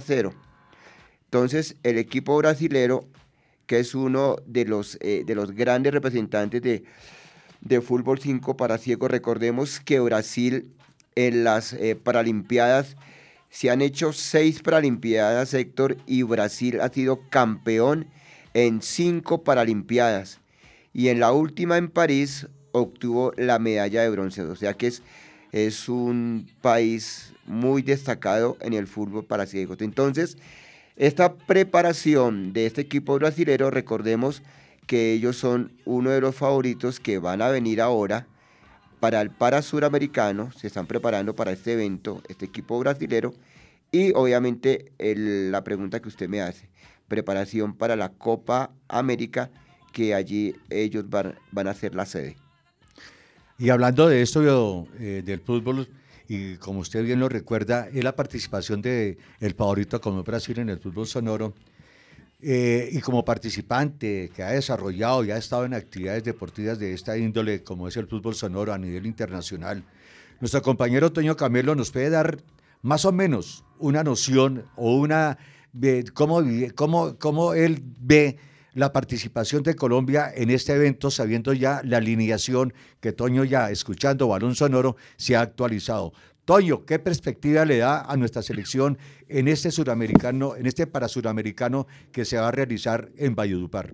0. Entonces, el equipo brasilero, que es uno de los grandes representantes de fútbol 5 para ciegos, recordemos que Brasil en las Paralimpiadas se han hecho 6 Paralimpiadas, Héctor, y Brasil ha sido campeón en 5 Paralimpiadas. Y en la última en París obtuvo la medalla de bronce. O sea que es un país muy destacado en el fútbol para ciegos. Entonces, esta preparación de este equipo brasilero, recordemos que ellos son uno de los favoritos que van a venir ahora para el Parasuramericano, se están preparando para este evento, este equipo brasilero, y obviamente la pregunta que usted me hace, preparación para la Copa América, que allí ellos van a ser la sede. Y hablando de esto, del fútbol, y como usted bien lo recuerda, es la participación de el favorito como Brasil en el fútbol sonoro, y como participante que ha desarrollado y ha estado en actividades deportivas de esta índole, como es el fútbol sonoro a nivel internacional, nuestro compañero Toño Camelo nos puede dar más o menos una noción o una de cómo él ve la participación de Colombia en este evento, sabiendo ya la alineación que Toño, ya escuchando Balón Sonoro, se ha actualizado. Toño, ¿qué perspectiva le da a nuestra selección en este suramericano, en este parasuramericano que se va a realizar en Valledupar?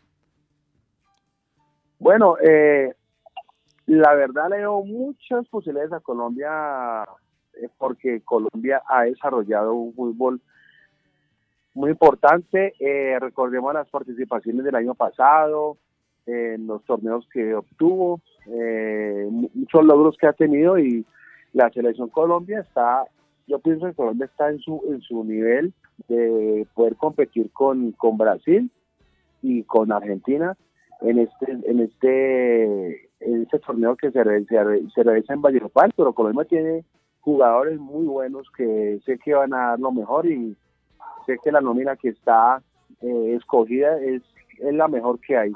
Bueno, la verdad le doy muchas posibilidades a Colombia, porque Colombia ha desarrollado un fútbol muy importante. Recordemos las participaciones del año pasado, en los torneos que obtuvo, muchos logros que ha tenido, y la selección Colombia está, yo pienso que Colombia está en su nivel de poder competir con Brasil y con Argentina en este torneo que se realiza en Valledupar. Pero Colombia tiene jugadores muy buenos que sé que van a dar lo mejor, y sé que la nómina que está escogida es la mejor que hay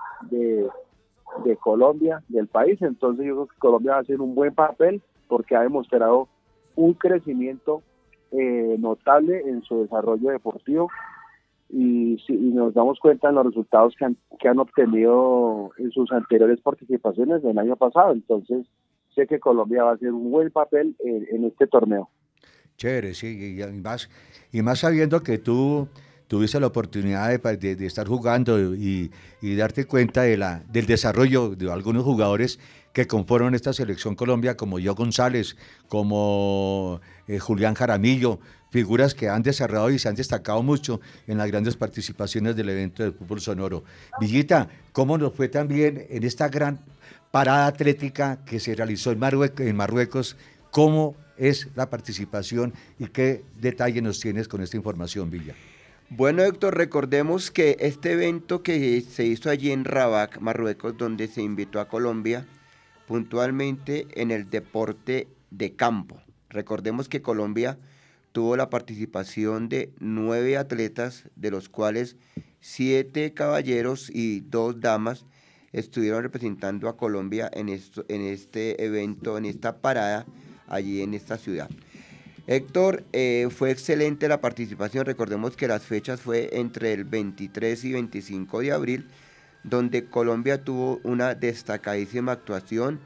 de Colombia, del país. Entonces yo creo que Colombia va a hacer un buen papel, porque ha demostrado un crecimiento notable en su desarrollo deportivo, y nos damos cuenta en los resultados que han obtenido en sus anteriores participaciones del año pasado. Entonces sé que Colombia va a hacer un buen papel en este torneo. Chévere, sí, y más sabiendo que tú tuviste la oportunidad de estar jugando y darte cuenta del desarrollo de algunos jugadores que conforman esta selección Colombia, como Yo González, como Julián Jaramillo, figuras que han desarrollado y se han destacado mucho en las grandes participaciones del evento del fútbol sonoro. Villita, ¿cómo nos fue también en esta gran parada atlética que se realizó en Marruecos? ¿Cómo es la participación y qué detalle nos tienes con esta información, Villa? Bueno, Héctor, recordemos que este evento que se hizo allí en Rabat, Marruecos, donde se invitó a Colombia, puntualmente en el deporte de campo. Recordemos que Colombia tuvo la participación de 9 atletas, de los cuales 7 caballeros y 2 damas estuvieron representando a Colombia en este evento, en esta parada, allí en esta ciudad. Héctor, fue excelente la participación. Recordemos que las fechas fue entre el 23 y 25 de abril, donde Colombia tuvo una destacadísima actuación,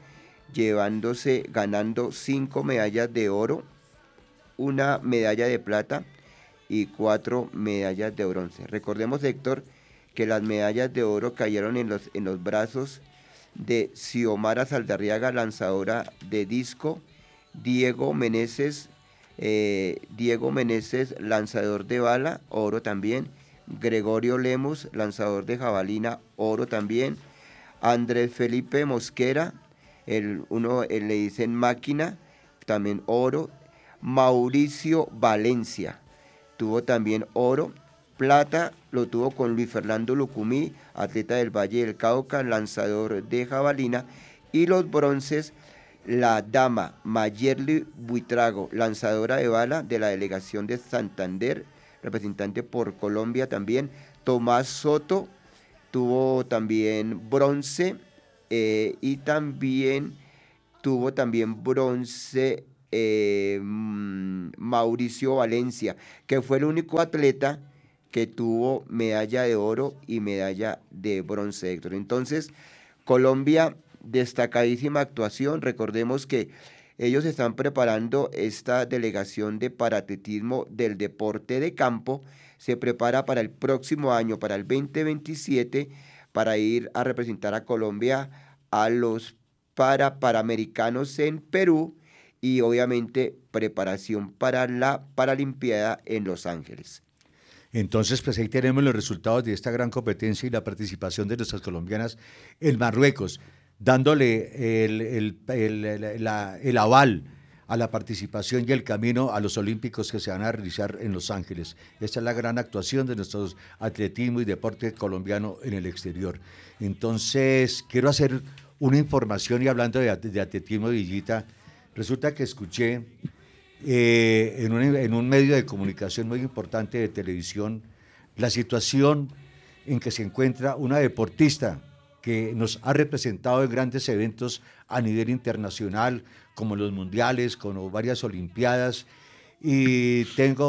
ganando 5 medallas de oro, una medalla de plata y 4 medallas de bronce. Recordemos, Héctor, que las medallas de oro cayeron en los brazos de Xiomara Saldarriaga, lanzadora de disco, Diego Meneses, lanzador de bala, oro también, Gregorio Lemus, lanzador de jabalina, oro también, Andrés Felipe Mosquera, le dicen máquina, también oro, Mauricio Valencia tuvo también oro, plata lo tuvo con Luis Fernando Lucumí, atleta del Valle del Cauca, lanzador de jabalina, y los bronces, la dama Mayerly Buitrago, lanzadora de bala de la delegación de Santander, representante por Colombia también. Tomás Soto tuvo también bronce, y también tuvo también bronce Mauricio Valencia, que fue el único atleta que tuvo medalla de oro y medalla de bronce, Héctor. Entonces, Colombia, destacadísima actuación. Recordemos que ellos están preparando esta delegación de paratletismo del deporte de campo. Se prepara para el próximo año, para el 2027, para ir a representar a Colombia a los Panamericanos en Perú y obviamente preparación para la Paralimpiada en Los Ángeles. Entonces, pues ahí tenemos los resultados de esta gran competencia y la participación de nuestras colombianas en Marruecos, dándole el aval a la participación y el camino a los Olímpicos que se van a realizar en Los Ángeles. Esta es la gran actuación de nuestro atletismo y deporte colombiano en el exterior. Entonces, quiero hacer una información y hablando de atletismo, Villita, resulta que escuché en un medio de comunicación muy importante de televisión la situación en que se encuentra una deportista que nos ha representado en grandes eventos a nivel internacional, como los mundiales, como varias olimpiadas, y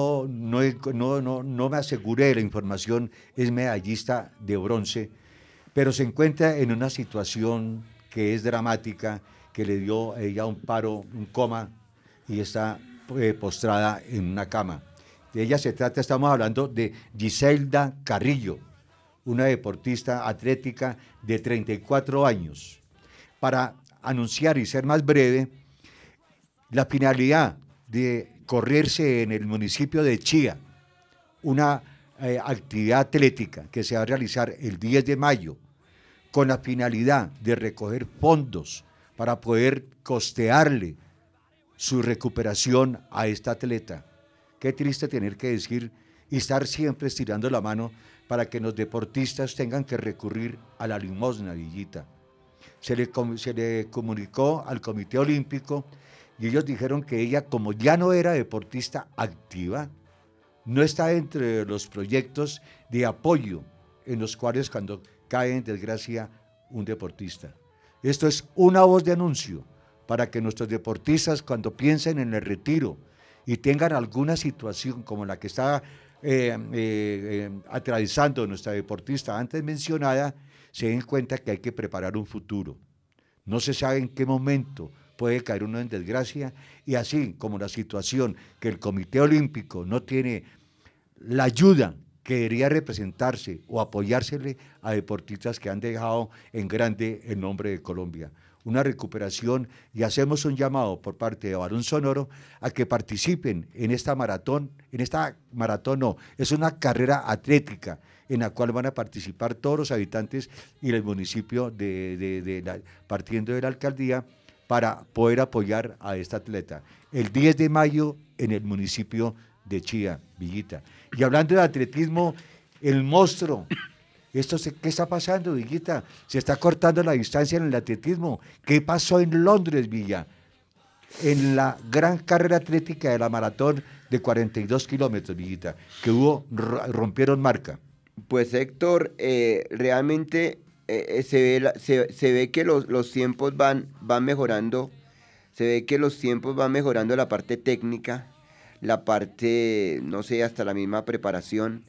no me aseguré de la información, es medallista de bronce, pero se encuentra en una situación que es dramática, que le dio a ella un paro, un coma, y está postrada en una cama. De ella se trata, estamos hablando de Giselda Carrillo, una deportista atlética de 34 años. Para anunciar y ser más breve, la finalidad de correrse en el municipio de Chía, una actividad atlética que se va a realizar el 10 de mayo, con la finalidad de recoger fondos para poder costearle su recuperación a esta atleta. Qué triste tener que decir y estar siempre estirando la mano para que los deportistas tengan que recurrir a la limosna, Villita. Se le comunicó al Comité Olímpico y ellos dijeron que ella, como ya no era deportista activa, no está entre los proyectos de apoyo en los cuales cuando cae en desgracia un deportista. Esto es una voz de anuncio para que nuestros deportistas, cuando piensen en el retiro y tengan alguna situación como la que está atravesando nuestra deportista antes mencionada, se den cuenta que hay que preparar un futuro. No se sabe en qué momento puede caer uno en desgracia, y así como la situación que el Comité Olímpico no tiene la ayuda que debería representarse o apoyársele a deportistas que han dejado en grande el nombre de Colombia. Una recuperación, y hacemos un llamado por parte de Balón Sonoro a que participen en esta maratón. Es una carrera atlética en la cual van a participar todos los habitantes y el municipio partiendo de la alcaldía para poder apoyar a esta atleta. El 10 de mayo en el municipio de Chía, Villita. Y hablando de atletismo, el monstruo. ¿Qué está pasando, Villita? Se está cortando la distancia en el atletismo. ¿Qué pasó en Londres, Villa? En la gran carrera atlética de la maratón de 42 kilómetros, Villita, que rompieron marca. Pues Héctor, realmente se ve que los tiempos van mejorando, se ve que los tiempos van mejorando la parte técnica, la parte, no sé, hasta la misma preparación,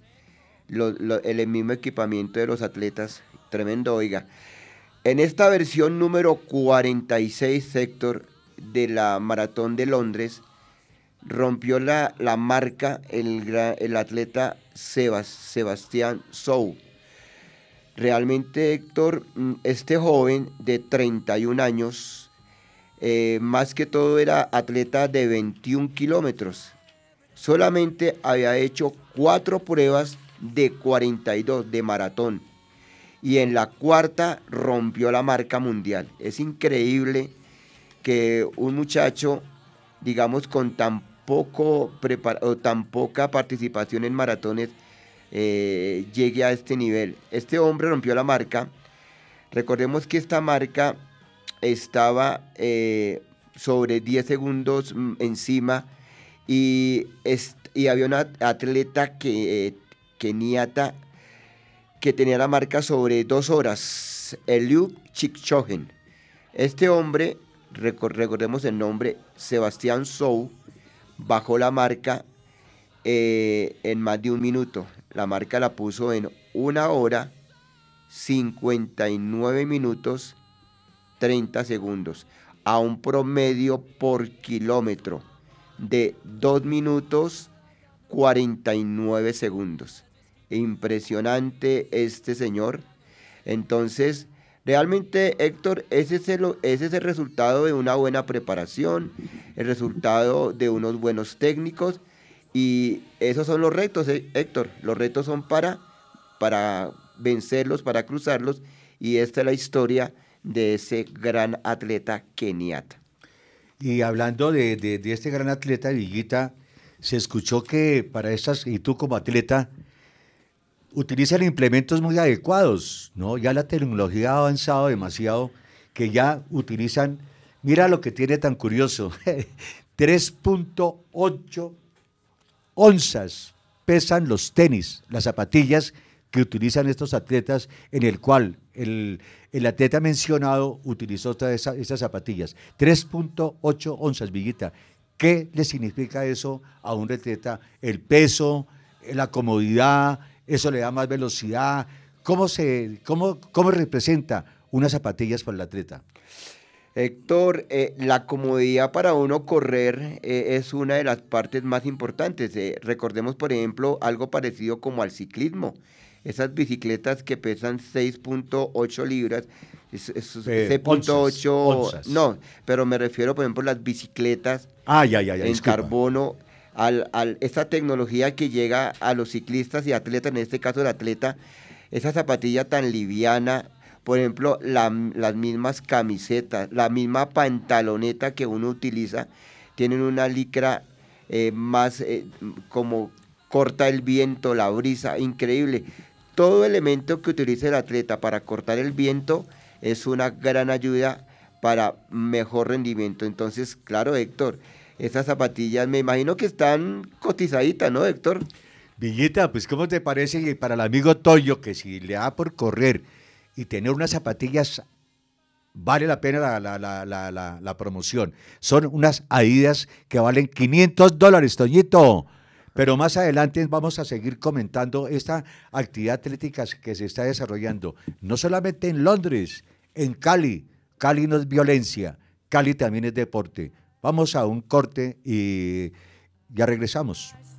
el mismo equipamiento de los atletas, tremendo, oiga. En esta versión número 46, Héctor, de la Maratón de Londres, rompió la marca el atleta Sebastián Sou. Realmente, Héctor, este joven de 31 años, más que todo era atleta de 21 kilómetros. Solamente había hecho 4 pruebas de 42 de maratón. Y en la cuarta rompió la marca mundial. Es increíble que un muchacho, digamos, con tan poca participación en maratones, llegue a este nivel. Este hombre rompió la marca. Recordemos que esta marca estaba sobre 10 segundos encima y había una atleta keniata que tenía la marca sobre 2 horas, Eliud Kipchoge. Este hombre recordemos el nombre, Sebastián Sou, bajó la marca en más de un minuto. La marca la puso en 1 hora, 59 minutos, 30 segundos, a un promedio por kilómetro de 2 minutos, 49 segundos. Impresionante este señor. Entonces, realmente, Héctor, ese es el resultado de una buena preparación, el resultado de unos buenos técnicos, y esos son los retos, Héctor. Los retos son para vencerlos, para cruzarlos, y esta es la historia de ese gran atleta keniata. Y hablando de este gran atleta, Villita, se escuchó que para estas, y tú como atleta, utilizan implementos muy adecuados, ¿no? Ya la tecnología ha avanzado demasiado, que ya utilizan, mira lo que tiene tan curioso, 3.8 onzas pesan los tenis, las zapatillas que utilizan estos atletas, en el cual el atleta mencionado utilizó todas esas zapatillas. 3.8 onzas, Villita. ¿Qué le significa eso a un atleta? El peso, la comodidad, eso le da más velocidad. ¿Cómo representa unas zapatillas para el atleta? Héctor, la comodidad para uno correr es una de las partes más importantes. Recordemos, por ejemplo, algo parecido como al ciclismo. Esas bicicletas que pesan 6.8 libras, 6.8, onzas. no, pero me refiero, por ejemplo, a las bicicletas Ya, en disculpa. carbono, esta tecnología que llega a los ciclistas y atletas, en este caso el atleta, esa zapatilla tan liviana. Por ejemplo, las mismas camisetas, la misma pantaloneta que uno utiliza, tienen una licra más como corta el viento, la brisa, increíble. Todo elemento que utilice el atleta para cortar el viento es una gran ayuda para mejor rendimiento. Entonces, claro, Héctor, estas zapatillas me imagino que están cotizaditas, ¿no, Héctor? Villita, pues ¿cómo te parece? Y para el amigo Toyo, que si le da por correr y tener unas zapatillas, vale la pena la promoción. Son unas Adidas que valen $500, Toñito. Pero más adelante vamos a seguir comentando esta actividad atlética que se está desarrollando, no solamente en Londres, en Cali. Cali no es violencia, Cali también es deporte. Vamos a un corte y ya regresamos.